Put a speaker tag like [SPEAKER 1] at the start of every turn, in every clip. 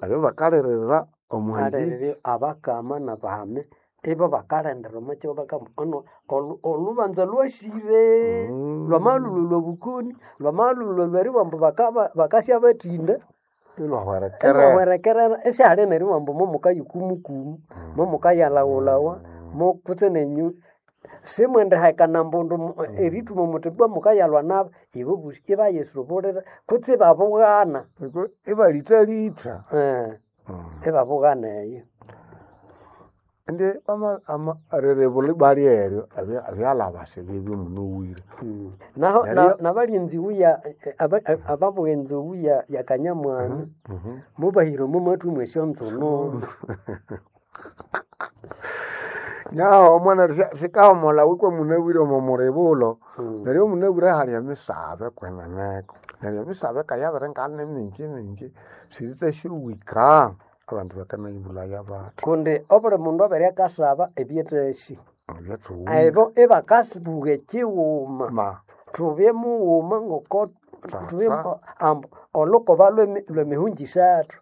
[SPEAKER 1] abyo bakalirira omuhangiki
[SPEAKER 2] aliriri abakama nabahame ibo bakalendera omukyo bakama ono olubanza lwashire lwamalulu lwobukoni lwamalulu lweriwambu bakasya batinda
[SPEAKER 1] ilwahwerekerera
[SPEAKER 2] esyali neriwambu momukayikumukumu momukayalawulawa mokutse nenyu simwende haikana mbundu erituma mutibwa mukayalwa nabo ibo busi ibayesubulira kutse babugana
[SPEAKER 1] ibalithalita
[SPEAKER 2] ibabugana eyo
[SPEAKER 1] ndi arerebuli bali eryo abyalabasi bibyo munowire
[SPEAKER 2] naho nabalinzi uya ababugenzi uya yakanyamwana mubahiro mumatumwe syonzono
[SPEAKER 1] nyaho omwana sikahomola wikwe munewire omumulibulo neryo munewire hali emisabe kweneneko neryo emisabe kayabere ngane mingi siriteshiwika abandu bakanayibulaya bati
[SPEAKER 2] kundi obuli mundu obere akasaba ebyetashi
[SPEAKER 1] ebyathuwuma
[SPEAKER 2] ebo ibakasibuga ekiwuma tubye muwuma ngoko tubye olukoba lwemihunji isathu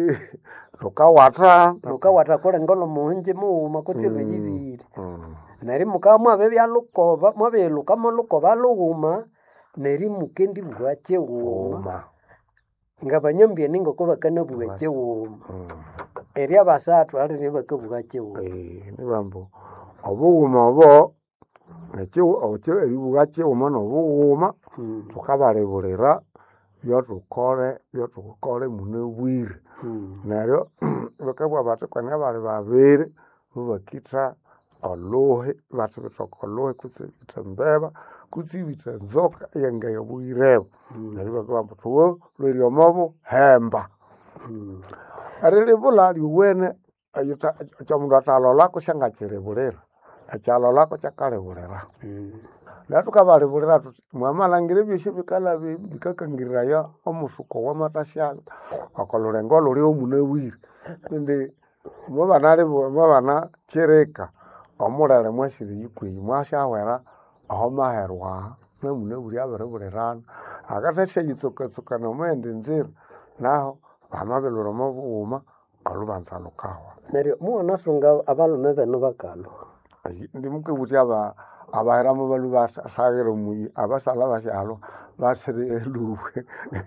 [SPEAKER 2] lukawatha kulenga olwomuhunji muwuma kutse lweyibiri neryo mukaba mwabe byalukoba mwabelukamo lukoba luwuma neryo mukendibugha kiwuma ngabanyambyeni ngoko bakanabugha kiwuma eryo abasathu aliryo bakabugha kiwuma
[SPEAKER 1] nibambu obuwuma obo eribugha kiwuma nobuwuma tukabalibulira byotukole munobwire neryo bakabugha bathi kwenye bali babiri mubakitha oluhi bathi bithoka oluhi kutse bitha mbeba kutse bitha nzoka eyangayabuyirebo neryo bakabugha thuwo lweryomobu hemba erilibula liwene ekyomundu athalolako syangakilibulira ekyalolako kyakalibulira neryo tukabalibulira thuthi mwamalhangira ebyosi bikakangiraya omusuko wamathasyaga okolulengo olhuli omunabwire indi mwabana kirika omulere mwasiri yikweyi mwasyahwera aho maherwa namunabwire abiribulirana akathasyaghitsokatsokana omughenda enzira naho bamabilhwira omubughuma olubanza lukahwa
[SPEAKER 2] neryo muwanasunga abalume benu bakalwa
[SPEAKER 1] ndi mukibuthi abahiramu balu basaghira omuyi abasala basyalwa basiri eluwe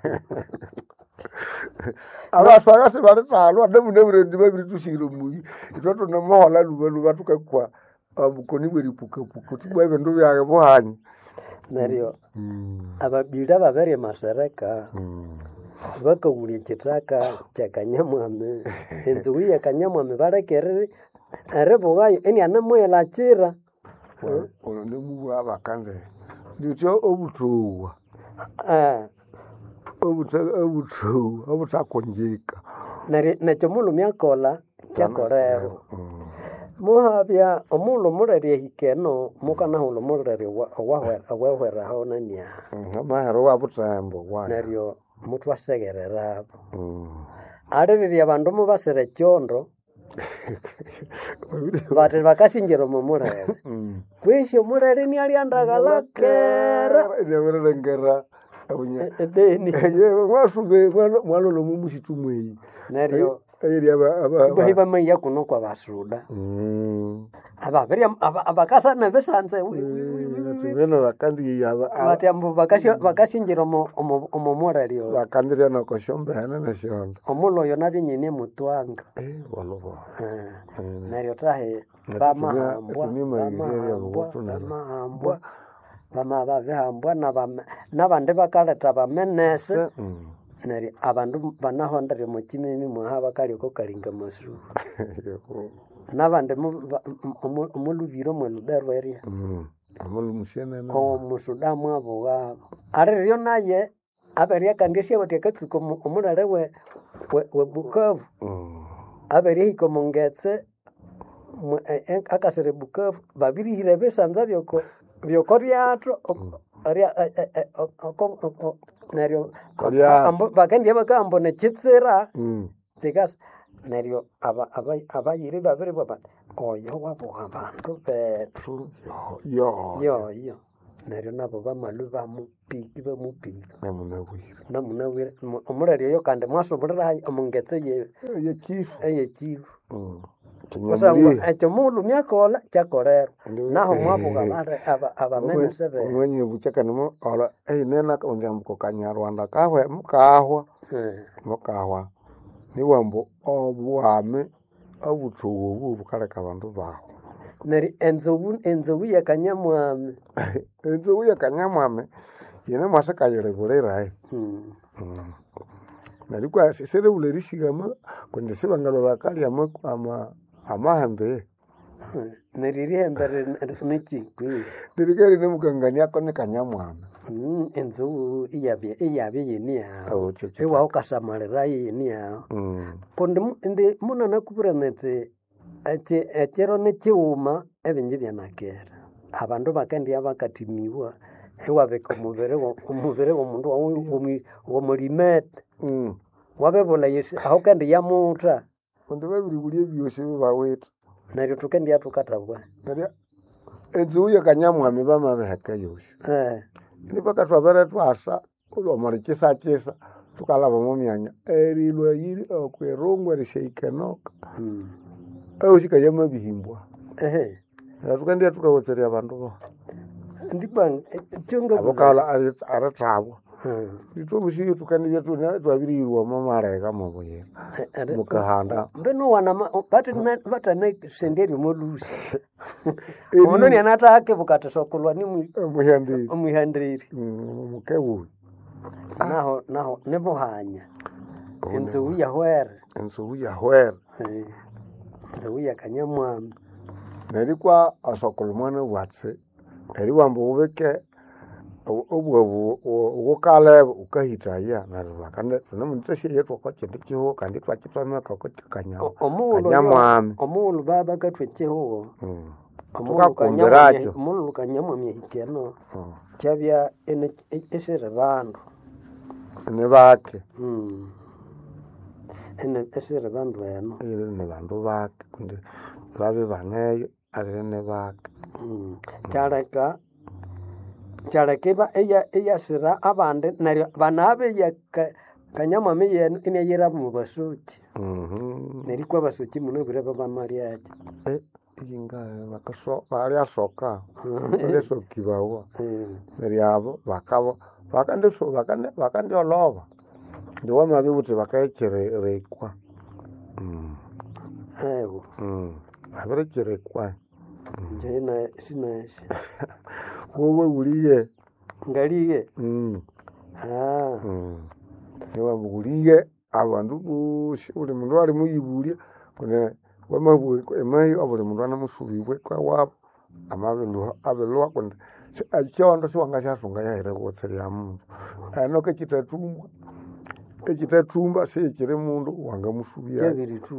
[SPEAKER 1] abaswaga sibalithalwa namunabwire ndi babiritusighira omuyi ithwe thunemuhola lubaluba thukakwa obukoni bweripukapuka thubwa ebindu byaghe buhanyi
[SPEAKER 2] neryo ababiri ababere masereka bakaghulya ekithaka kyakanyamwami enzuwu yakanyamwami balekere eribughayo enianemuhilakira
[SPEAKER 1] olho nemubugha bakande ndityo obuthuwa obuthakonjika
[SPEAKER 2] nekyo mulumi akola kyakolero muhabya omulhu mulere ehikeno mukanahulha omulere owahweraho naniaha
[SPEAKER 1] amahero wabuthembo
[SPEAKER 2] neryo muthwasegererabo aliriri abandu mubasira ekyondo bathi bakasingira omumulere kwisi omulere nialyandaghalakera
[SPEAKER 1] nyabirilengera
[SPEAKER 2] ebeni
[SPEAKER 1] mwalolo mumusithu mweyi
[SPEAKER 2] neryo ibahi bamaiya kuno kwa basuda abakasa nebisanze bati ambu bakasingira omumulere oyo
[SPEAKER 1] bakandirya nokosyombeene nesyondo
[SPEAKER 2] omulhu oyo nabyenyene mutwanga neryo tahi bamahambwa babihambwa nabandi bakaleta bamenese neryo abandu banahondere mukimimi mwaha bakalya kokalinga masuhu nabandi omulubiro mwelubero erya omusuda mwabugha aliryo naye aberya kandi esyabati akatsuka omulere webukavu aberya hika omungetse akasira ebukavu babirihira ebisanza byoko ryathu neryo bakendya bakahamba nekitsira tsikasa neryo abayiri babiri baba oyo wabugha abandu bethu yoyo neryo nabo bamalu bamupiki
[SPEAKER 1] namunabwire
[SPEAKER 2] namunabwire omulere oyo kandi mwasobolera omungetse
[SPEAKER 1] yechifu
[SPEAKER 2] eyechifu
[SPEAKER 1] kinyamuli
[SPEAKER 2] ekyo mulu myakola kyakolera naho mwabuga abamene sebe
[SPEAKER 1] mwenye buchakanimo ola nena ondyambuko kanyarwanda kahwe mukahwa niwambo obwame obuthubu bukaleka abandu baho
[SPEAKER 2] neri enzowu yakanyamwami
[SPEAKER 1] enzowu yakanyamwami yene mwasekayilebulirae narikwa sere bulerishigama kundi sibangalo bakalya amahembe
[SPEAKER 2] neririhembe niki
[SPEAKER 1] nirikeri nemukangania nikanyamwami
[SPEAKER 2] enzowu iyabye yeni yawo iwawu kasamalira yeni yawo kundi ndi munanakubura neti ekiro nikiwuma ebingi byanakera abandu bakendya bakatimiwa iwabika omubiri w'omundu womulimete wabebula yesi aho kandi yamuta
[SPEAKER 1] kundi babiri buli ebyosi bawita
[SPEAKER 2] neryo tukendya tukatabwa
[SPEAKER 1] neryo enzowu yakanyamwami bamabiheka yosi nibakatwabere twasa olwamurikisa tukalaba mu myanya erilwa yiri okwerungwa rishaikenoka ayoshika yamabihimbwa tukendya tukawotserya abandu bo abokala arithabwa litwobusiyo tukandibya twabiriyirwa mamaleka mubuyira mukahanda
[SPEAKER 2] mbeno wana batane senderi molusi omuntu yanatake bukatasokolwa ni omuhandiri
[SPEAKER 1] mukebuyi
[SPEAKER 2] naho nebuhanya enzowu yahwere enzowu yakanyamwami
[SPEAKER 1] nerikwa asokolomwana bwatse eriwamba ubike obwabu ukaleba ukahitaya naribakande tunemuniteshiye twakokindi kihuo kandi twakitwameka kanyamwami
[SPEAKER 2] omulu baba katwekihuo
[SPEAKER 1] tukakumbiracho
[SPEAKER 2] omulu kanyamwami ehikeno kyabya esiri bandu
[SPEAKER 1] nibake
[SPEAKER 2] esiri bandu eno
[SPEAKER 1] ni bandu bake kundi babe baneyo alire nibake kyaleka eyasira abandi neryo banabe kanyamwami yenu inayira mu basoki nerikwa basoki munobire babamalyaje inga balyasoka balyasoki bawa neryabo bakabo bakandyolova ndiwamabi buti bakayikirekwa babirikirekwa
[SPEAKER 2] njena sinasi
[SPEAKER 1] wowe uliye
[SPEAKER 2] ngaliye
[SPEAKER 1] niwamba uliye abandu bosi buli mundu ali muyibulya kune emahi obuli mundu anamusubibwe kwawabo abilwa kundi ekyondo siwangasyasunga yahire kuwotserya mundu enoka ekitatumba siyikiri mundu wangamusubya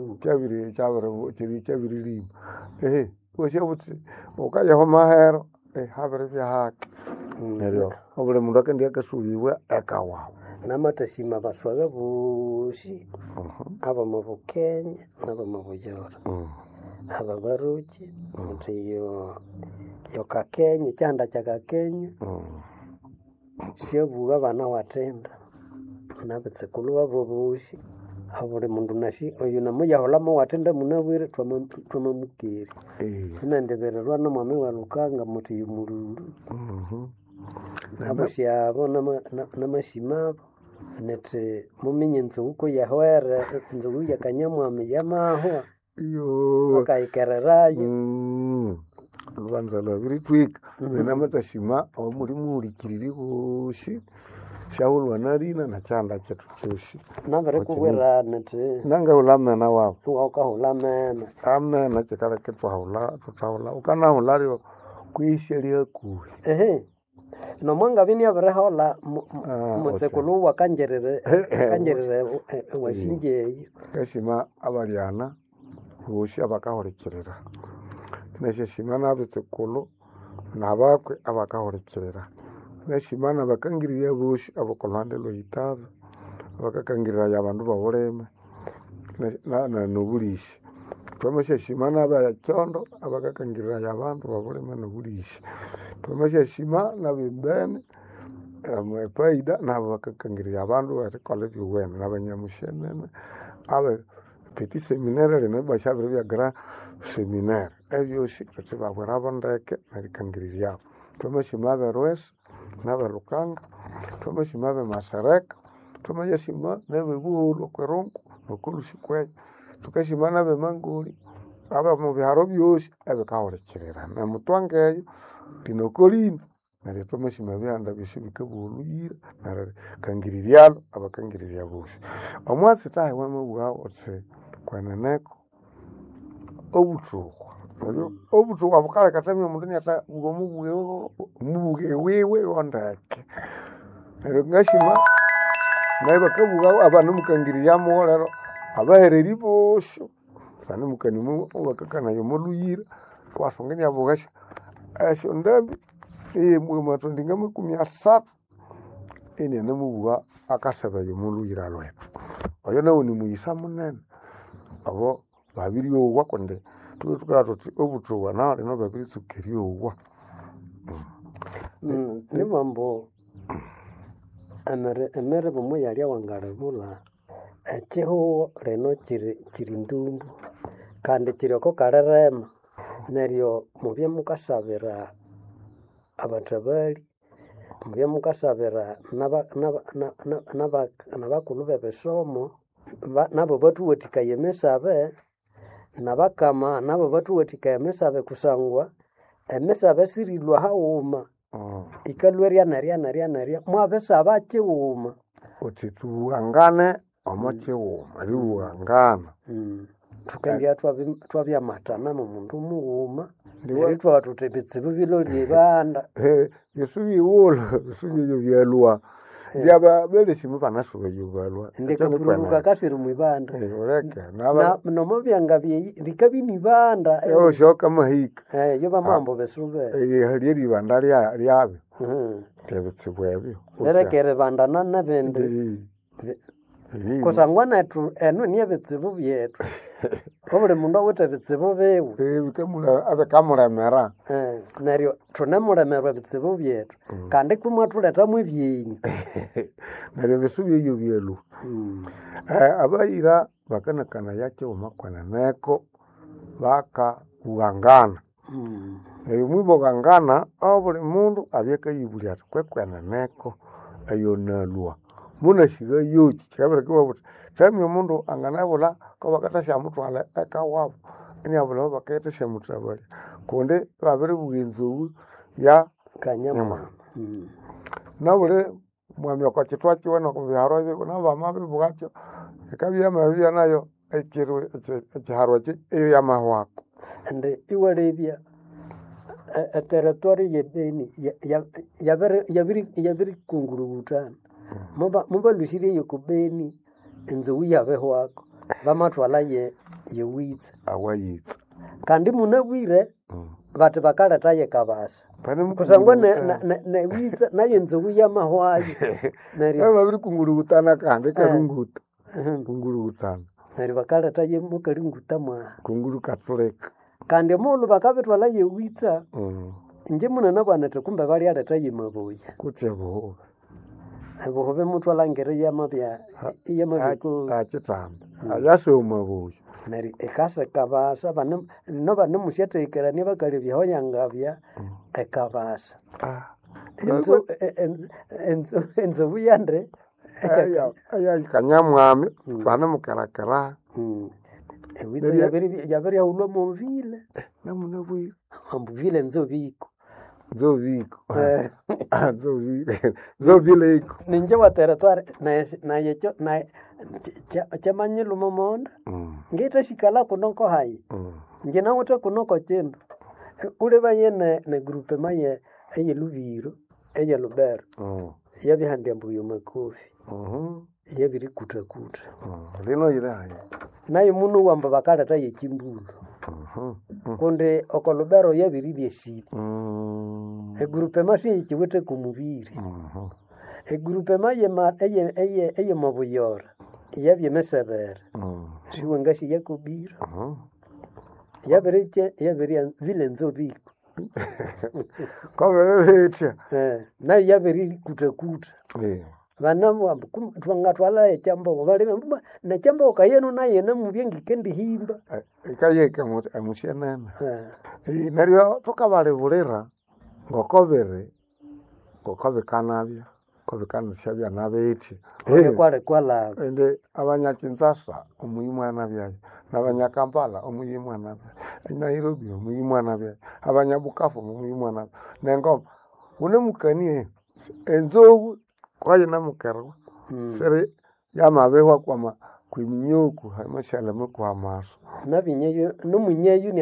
[SPEAKER 1] kyabirilima osya buti ukayaho mahero habiri byahake neryo obuli mundu akendi akasubibwa ekawawu
[SPEAKER 2] namatashima baswaga bosi aba mu Bukenya naba mu Buyora aba baruki muti yo kakenya cyanda cya kakenya syabuga abana watenda nabitsekulu babo bosi abuli mundu nashi oyu namuyaholamo watenda munabwire twamamukiri inandebererwa nomwami walukanga muti yumulundu abo syabo namashimabo neti muminye enzowu ko yahwere enzowu yakanyamwami yamahwa bakayikererayo
[SPEAKER 1] lubanza lwabiritwika nenamatashima omuli muhulikiriri bosi syahulwa nalina nakyanda kyetu kyosi
[SPEAKER 2] nabirikubwira neti
[SPEAKER 1] nangahulamena wabo
[SPEAKER 2] iwaukahulamena
[SPEAKER 1] amena kikaleke tutahula ukanahula lyo kwisya lyakuhi
[SPEAKER 2] nomwanga bini abirihola mutsekulu wakanjerere wasinjeyo
[SPEAKER 1] kashima abalyana bosi abakahulikirira nesheshima nabitsekulu nabakwe abakahulikirira neshima nabakangirira bosi abakolhande lwaitabe abakakangirira abandu babulime nobulishi twamasheshima nabakyondo abakakangirira abandu babulime nobulishi Twamashashima nabembene paida nabo bakakangirirya abandu erikolha ebyowene nabanyamushenene abe petit seminaire lino ibashabiri bya grand seminaire ebyosi thuthibabwirabo ndeke nerikangiriryabu. Twamashima aberwesa nabelukanga, twamashima abemasereka, twamashima nabebuholho okwerungu nokolusi kweyu, thukashima nabemangoli abomubiharo byosi ebikahulikirira nemutwangeyo tinokolini neryo twamashima ebihanda byosi bikabuwa olhuyira nerikangiriryalo abakangirirya bosi. Omwatsi tahi wamabugha uthi kweneneko obuthuku obuthuku bukaleka thamya omundu iniathabugha omubughe wiwe wondeke. Neryo ngashima nayu bakabugha abanemukangiriryamu lero abahereri bosi banemukanimu bakakanaya omolhuyira iwathunga iniabugha esyondambi mwathondinga 30 inianamubugha akasebaya omolhuyira lwethu. Oyo nawu nimuyisa munene abo babiryowa kundi thulwe thukabugha thuthi obuthuku nahu lino babiritsuka eryowa.
[SPEAKER 2] Nimambu emiribu muyalya wangalibulha ekyihugho lino kiri ndumbu kandi kiri oko kalirema neryo mubye mukasabira abathabali, mubye mukasabira nabakulhu bebisomo nabo bathuwathikaya emisabe, nabakama nabo bathuwathikaya emisabe kusangwa emisabe sirilhwa haghuma ikalhwa erya mwabisaba kighuma
[SPEAKER 1] uthi thubughangane omo kighuma eribughangana
[SPEAKER 2] thukendya thwabyamathana nomundu mughuma neryo ithwabugha thuthi ebitsibu bilolya ibanda
[SPEAKER 1] byosi bighulhu byosi byebyo byalhwa byababelesi mubanasubayo balhwa
[SPEAKER 2] ndikapururuka kasiri mwibanda
[SPEAKER 1] uleke
[SPEAKER 2] nomubyanga likabya inibanda
[SPEAKER 1] osyokamahika
[SPEAKER 2] yo bamambo besube
[SPEAKER 1] hali eribanda lyabyo ebitsibu ebyo
[SPEAKER 2] nerekere bandana nebindi kusangwa nethu enu niebitsibu byethu obuli mundu awithe ebitsibu biwe
[SPEAKER 1] abikamulemera
[SPEAKER 2] neryo thunemulemerwa ebitsibu byethu kandi kumwathuletamu ebyenyu
[SPEAKER 1] neryo ebisu byebyo byalhwa. Abayira bakanakanaya kighuma kweneneko bakabughangana neryo mwibughangana obuli mundu abye akayibulya athi kwekweneneko eyonalhwa munasiga yoki kyabirikibwa buthi thamya omundu anganabulha kobakathasyamuthwalha eka wabo iniabulhaho bakayithasyamuthwalha kundi babiribugha enzowu ya
[SPEAKER 2] kanyamama
[SPEAKER 1] nabuli mwami oko kithwa kiwe nokubiharo ebyo nabo bamabibughatyo ikabya yamabibya nayo ekiharo ekyo iyo yamahwako.
[SPEAKER 2] And iwalebya territory yebeni yabirikungurubutana mubalhusiryeyo kubeni enzowu yabehwako bamathwalha yewitsa
[SPEAKER 1] awayitsa
[SPEAKER 2] kandi munabwire bathi bakaletha yekabasa kusangwa newitsa nayo enzowu yamahwayo neryo
[SPEAKER 1] babirikungurubutana kandi kalunguta kungurubutana
[SPEAKER 2] neryo bakaletha yemukalinguta mwa
[SPEAKER 1] kunguru katulika
[SPEAKER 2] kandi omughulhu bakabithwalha yewitsa inje munana bwanathi kumbe balyaletha yemaboya
[SPEAKER 1] kutse buhuba
[SPEAKER 2] ebuhuba emuthwalhangire yamabya
[SPEAKER 1] akitamba ayase omaboya
[SPEAKER 2] neryo ikasa ekabasa no banemusyathehikerania bakalebyaho yangabya ekabasa enzowu yande
[SPEAKER 1] kanyamwami banemukerakera
[SPEAKER 2] ewitsa yabiryahulhwa muvile
[SPEAKER 1] namunabwire
[SPEAKER 2] ambuvile nzobiko
[SPEAKER 1] zovileiko
[SPEAKER 2] ninje wa territory nayekyo kyamanyilhuma monda ngithashikala kunoko hayi nje nawithe kunoko kindu ulibaye ne groupe maye eyelubiro eyelubero yabihandya mbuyo makofi yabirikuthakuta
[SPEAKER 1] lino yirahayi
[SPEAKER 2] nayo munu wamba bakaletha yekimbulu kundi okolubero yabiribya esiti egrupe masi kiwithe kumubiri egrupe eye mabuyora yabye mesebere siwe ngasi yakubira yabirya vile nzobiko
[SPEAKER 1] Koberetya.
[SPEAKER 2] nayo yabiri kutakuta vana twangatwala echambo valime mbuba nechambo kayenu naye namuvye ngikendihimba
[SPEAKER 1] ikayeka emushenene neryo tukabalibulira ngokobikanabya kobikanashabya nabetya
[SPEAKER 2] kwale kwala
[SPEAKER 1] ende abanyakinzasa omuyimu anabyayo n'abanyakampala omuyimu anabyayo Nairobi omuyimu anabyayo abanyabukavu omuyimu anabyayo nengoma unemukanie enzowu kwayinamukerwa sere yamabehwa kwiminyuku hamashalame kwamaso
[SPEAKER 2] nabinyeyo nomunyeyo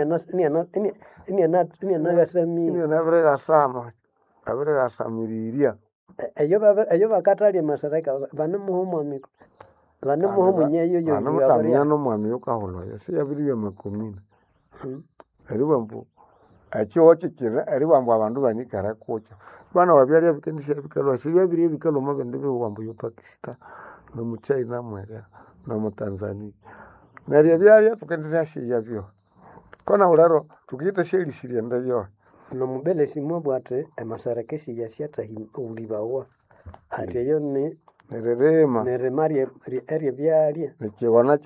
[SPEAKER 2] nianagasamire
[SPEAKER 1] abiregasamirirya
[SPEAKER 2] eyo bakatalya masareka vanemuhomwamiko vanemuhomunyeyo
[SPEAKER 1] vanemutamia nomwami yokahulwayo siyabiribya makomina eribwambu ekyowo kikire eribwambu abandu banikere kukyo bana wabyalya bikendisya bikalwa sibyabirya bikalwa mabindi bihuwambu yo Pakistan nomuchina mwerya nomutanzania neryo byalya tukendisyashiya byo kona ulero tukiyita shelishirya ndeyo
[SPEAKER 2] nomubelesi mwabwate emasareka esiyasyathahima ulibawa ati eyo
[SPEAKER 1] nererema
[SPEAKER 2] erya byalya
[SPEAKER 1] nekiwona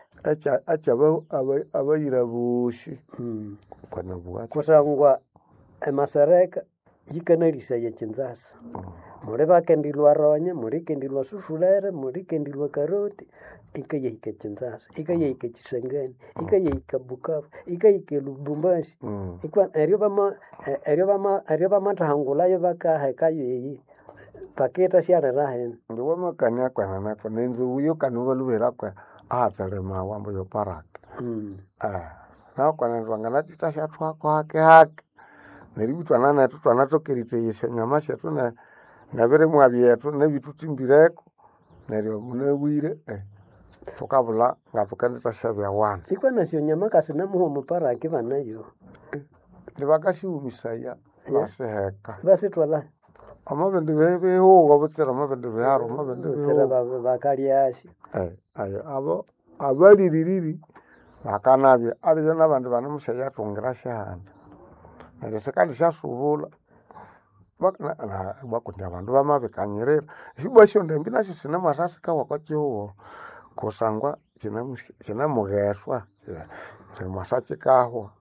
[SPEAKER 1] abayira boshi
[SPEAKER 2] kusangwa emasareka yikanalisaya ekinzasa muli bakendilwa ronya muli kendilwa sufulere muli kendilwa karoti ikayahika ekinzasa ikayahika ekisangani ikayahika bukavu ikayahika lubumbashi eryo bamathahangulayo bakahekayo eyi paketa syalirahene
[SPEAKER 1] ndiwamakania kwenanako nenzuwuyo kanibalubhirakwe ahatselemawa mbu yoparaki nakwana twanganatita syathwako hake neryo bitwana nethu twanathokeriteyesya nyama syethu nebirimwa byethu nebitutsimbireko neryo munabwire tukabula nga tukendithashabya wana
[SPEAKER 2] ikwanasyo nyama kasinamuha muparaki banayo
[SPEAKER 1] nibakashiwumisaya basiheka
[SPEAKER 2] basithwala
[SPEAKER 1] amabindi bihuwa butsira amabindi biharu amabindi bihuwa
[SPEAKER 2] bakalyasyo
[SPEAKER 1] abo abaliririri bakanabya alibyo nabandi banemushayathungira syahanda neryo sikandi syasubula bakundi abandu bamabikanyirira esibwasyo ndembi nasyo sinemwasasikawa kwakihuho kusangwa kinemugheswa kimwasakikahwa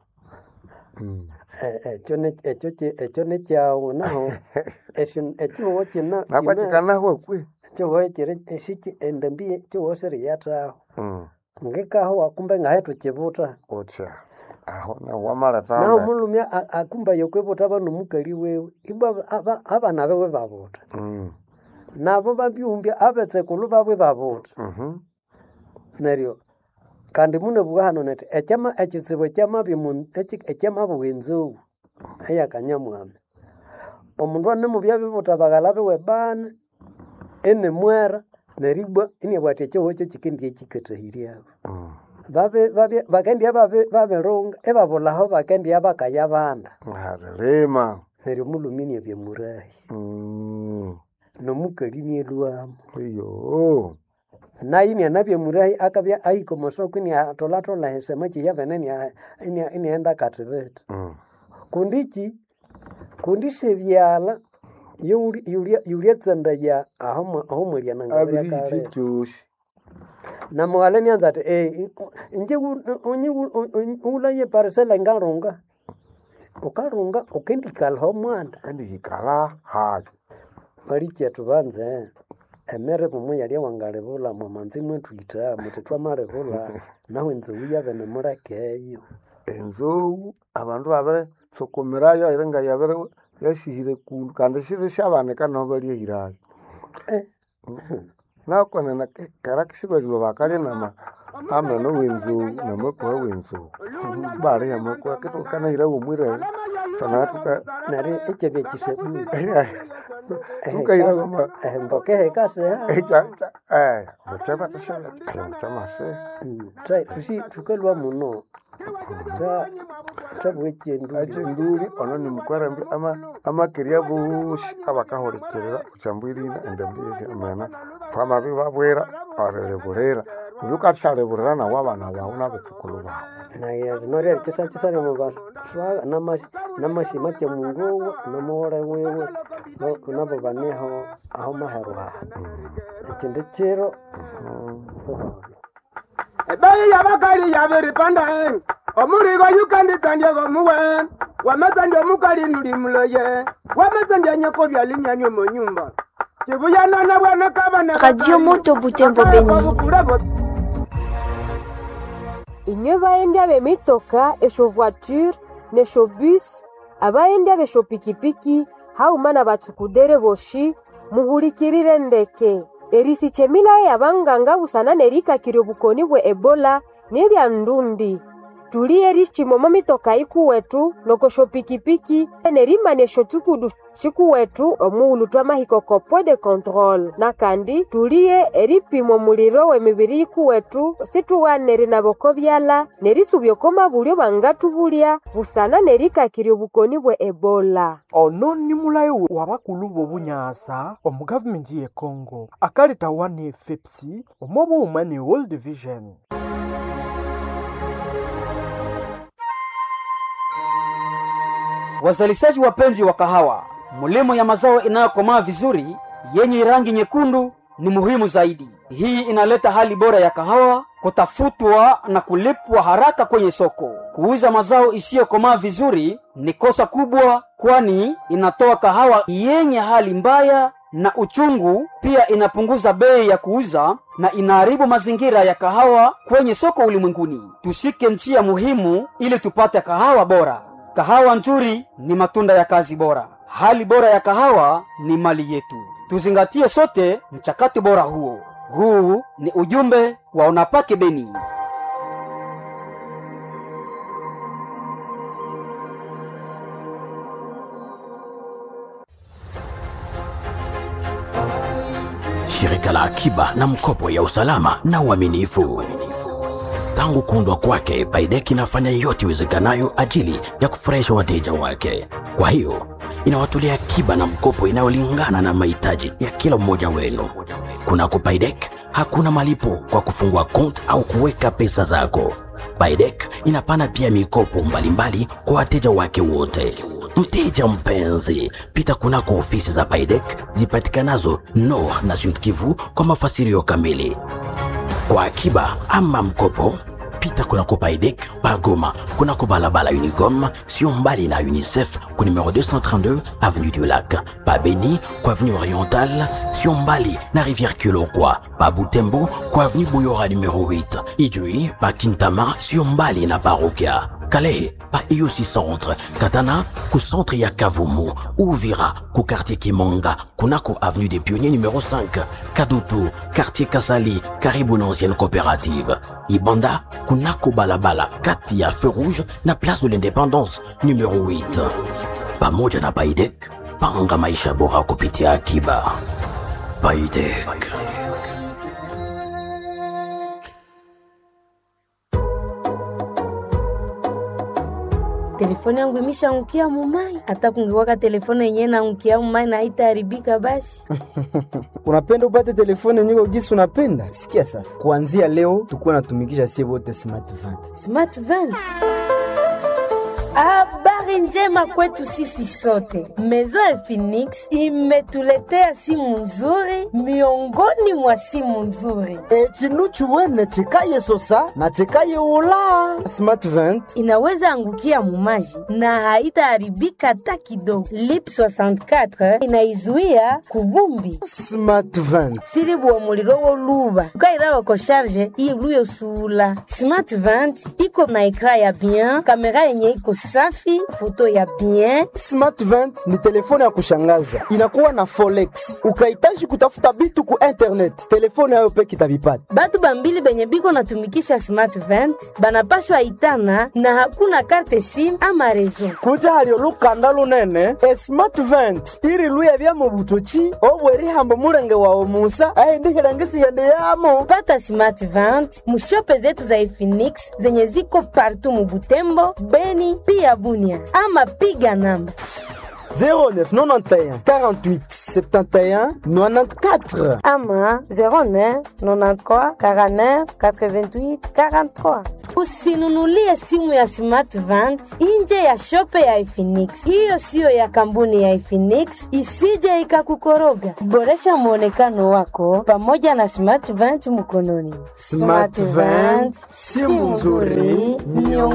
[SPEAKER 2] ekyo nekyawu naho ekihuho
[SPEAKER 1] nakwakikanahwa kwe
[SPEAKER 2] ekihuho endembi ekihuho siriyathaho ngikahuwa kumbe ngahethu kibuta
[SPEAKER 1] utya aho nawamaleta
[SPEAKER 2] naho mulumi akumba yokwibuta banomukali wewe ibwa abana bewe babuta nabo babyumbya abetsekulu babwe babuta neryo kandi munabugha hano neti ekitsibu ekyamabugha enzowu eyakanyamwami omundu anemubya bibuta baghala biwe bana enemwera neribwa iniabwati ekyoho ekyo kikendya ekikathahiryaho bakendya babirunga ebabulaho bakendya bakaya banda
[SPEAKER 1] lima
[SPEAKER 2] neryo mulumi niabya murahi nomukali nielwamu
[SPEAKER 1] iyo
[SPEAKER 2] nayi nianabya murahi akabya ahika omusoko iniatolathola esamaki yabene inienda kathibeta kundi sebyala yulyetsandaya aho mulyanangabyakalera namughala nianza ati inje ulaye parisela ngalunga ukalunga ukendikalaho mwanda
[SPEAKER 1] endihikala hayo
[SPEAKER 2] balikyethu banze emere mumu yalya wangalibula mwamanzi mwetwita muti twamalibula naho enzowu yabene mulekeyo
[SPEAKER 1] enzowu abandu babiri tsukumirayo iringa yabiri yashihire kundu kandi shiri syabanika naho balyehirayo nakwanana kera kisibalirwa bakalya ameno wenzowu namakuha wenzowu bali amakuha kitukanahira womwire tsanatuka
[SPEAKER 2] neryo ekyabya kisabuni
[SPEAKER 1] tukahira
[SPEAKER 2] mbokehe kaseha
[SPEAKER 1] mukyamaseha
[SPEAKER 2] tukalwa muno
[SPEAKER 1] ekyenduli ono nimukwarambi amakirya boshi abakahulikirira kukyambwirina endambiyesi amena twamabi babwira orilibulira Lukashale burana wabana bauna betukulu ba.
[SPEAKER 2] Na ya nore chisa ni mba swa namashi mache mungu namore wewe no babaneho aho maherwa. Ikindi chero
[SPEAKER 3] Ebayi yabakali yabiri panda omuri go yukandi tanje go muwe wametande mukali nuli muloye wametande nyako byalimya nyo monyumba kibuyana na bwana kabana
[SPEAKER 4] Radio Moto Butembo Beni.
[SPEAKER 5] Inyo baendya bemitoka esho voiture nesho bus abaendya besho pikipiki haumana batukudere boshi muhulikirire ndeke erisi chemila yabanganga busana nerika kirobukoni bwe Ebola nerya ndundi tuliye richimomo mitoka iku wetu nokosho pikipiki nerimanesho tukudu shiku wetu omuulu twamahiko point de contrôle nakandi tuliye eripimo muliro wemibiri iku wetu situwaneri naboko byala nerisubyokoma bulyo bangatubulya busana nerika kirobukoni bwe Ebola.
[SPEAKER 6] Ono ni mulayo wabakulu bobunyasa omu government ye Congo akaleta wane FEPSI omobo umane World Vision.
[SPEAKER 7] Wazalishaji wapenzi wa kahawa, mulimo ya mazao inayokomaa vizuri yenye rangi nyekundu ni muhimu zaidi. Hii inaleta hali bora ya kahawa kutafutwa na kulipwa haraka kwenye soko. Kuuza mazao isiyokomaa vizuri ni kosa kubwa, kwani inatoa kahawa yenye hali mbaya na uchungu. Pia inapunguza bei ya kuuza na inaharibu mazingira ya kahawa kwenye soko ulimwenguni. Tushike njia muhimu ili tupate kahawa bora. Kahawa nzuri ni matunda ya kazi bora. Hali bora ya kahawa ni mali yetu. Tuzingatie sote mchakato bora huo. Huu ni ujumbe wa Unapake Beni.
[SPEAKER 8] Shirika la akiba na mkopo ya usalama na uaminifu. Tangu kuundwa kwake, Baidek inafanya yote iwezekanayo ajili ya kufurahisha wateja wake. Kwa hiyo, inawatolea akiba na mkopo inayolingana na mahitaji ya kila mmoja wenu. Kunako Baidek, hakuna malipo kwa kufungua account au kuweka pesa zako. Baidek inapana pia mikopo mbalimbali kwa wateja wake wote. Mteja mpenzi, pita kunako ofisi za Baidek zipatikanazo Nord na Sud Kivu kwa mafasirio kamili. Kwa akiba ama mkopo, pita kunako Baidek Pagoma, kunako balabala Unigom, sio mbali na UNICEF ku numero 232 avenue du Lac. Pa Beni, kwa avenue Orientale, sio mbali na Rivière Kilokwa. Pa Butembo, kwa avenue Boyora numero 8. Ijui, pa Kintama, sio mbali na Parokia. Calais, pa IOC Centre. Katana, ku centre ya Kavumu. Uvira, ku quartier Kimonga, kunako avenue des Pionniers numéro 5. Kadutu, quartier Kasali, karibu na ancienne coopérative. Ibanda, kunako balabala, kati ya Feu Rouge na place de l'Indépendance numéro 8. Pamoja na Baidek, panga maisha bora kupitia akiba. Baidek.
[SPEAKER 4] Telefoni yangu imeshaangukia mumai. Hata kungekuwa telefoni yenyewe naangukia mumai na haitaharibika basi.
[SPEAKER 9] Unapenda upate telefoni nyingi gisi unapenda? Sikia sasa. Kuanzia leo tukuwa natumikisha sie wote Smart Vent.
[SPEAKER 4] Smart Vent. Habari njema kwetu sisi sote. Maison ya Phoenix imetuletea simu nzuri miongoni mwa simu nzuri.
[SPEAKER 9] Chinuchu wene chikaye sosa na chikaye ula. Smart Vent
[SPEAKER 4] inaweza angukia mumaji na haitaharibika hata kidogo. Lip 64 inaizuia kuvumbi.
[SPEAKER 9] Smart Vent
[SPEAKER 4] silibu wa muliro woluba ukaira wako charge iluyo sula. Smart Vent iko na ekra ya bien, kamera yenye iko safi, foto ya bien.
[SPEAKER 9] Smart Vent ni telefone ya kushangaza, inakuwa na Forex. Ukahitaji kutafuta bitu ku internet, telefone hayo peke itavipata.
[SPEAKER 4] Batu bambili benye biko natumikisha Smart Vent banapashwa itana na hakuna karte SIM ama rezo.
[SPEAKER 9] Kuja halio lukanda lunene, Smart Vent iri luya vya mubutochi obweri hambo murenge wa omusa ndihirangisi yende yamo.
[SPEAKER 4] Pata Smart Vent mushope zetu za Phoenix zenye ziko partout mu Butembo, Beni pia Bunia, ama piga namba
[SPEAKER 9] 0991 48 71 94.
[SPEAKER 4] ama 09 93 49 88 43. Usinunulie simu ya Smart Vans nje ya shope ya Infinix. Hiyo siyo ya kampuni ya Infinix, isije ikakukoroga. Boresha muonekano wako pamoja na Smart Vans mkononi.
[SPEAKER 9] Smart Vans, simu nzuri,